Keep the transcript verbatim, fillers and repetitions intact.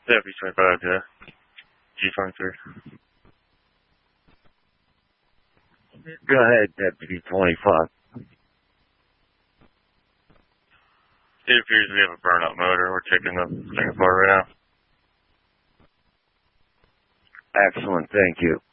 Deputy twenty-five to G twenty-three. Go ahead, Deputy twenty-five. It appears we have a burnout motor. We're checking the thing apart right now. Excellent, thank you.